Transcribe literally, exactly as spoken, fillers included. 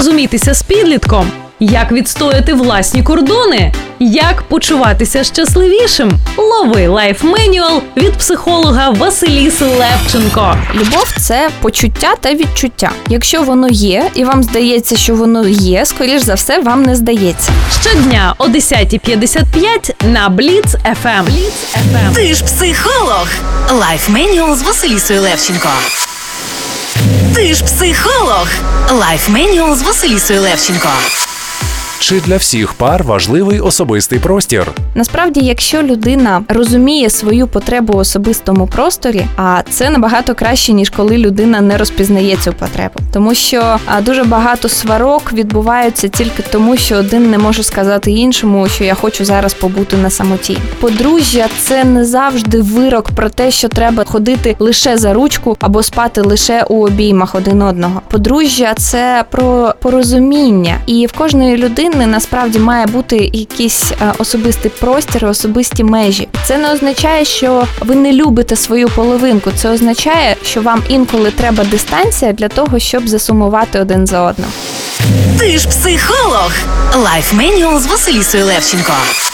порозумітися з підлітком, як відстояти власні кордони, як почуватися щасливішим. Лови лайф-менюал від психолога Василіси Левченко. Любов – це почуття та відчуття. Якщо воно є, і вам здається, що воно є, скоріш за все, вам не здається. Щодня о десята п'ятдесят п'ять на Бліц еф ем. Бліц еф ем. Ти ж психолог. Лайф-менюал з Василісою Левченко. Ти ж психолог. Лайф-менюал з Василісою Левченко. Чи для всіх пар важливий особистий простір? Насправді, якщо людина розуміє свою потребу в особистому просторі, а це набагато краще, ніж коли людина не розпізнає цю потребу. Тому що а, дуже багато сварок відбуваються тільки тому, що один не може сказати іншому, що я хочу зараз побути на самоті. Подружжя – це не завжди вирок про те, що треба ходити лише за ручку або спати лише у обіймах один одного. Подружжя – це про порозуміння. І в кожної людини насправді має бути якийсь а, особистий простір, особисті межі. Це не означає, що ви не любите свою половинку. Це означає, що вам інколи треба дистанція для того, щоб засумувати один за одним. Ти ж психолог. Лайф-менюал з Василісою Левченко.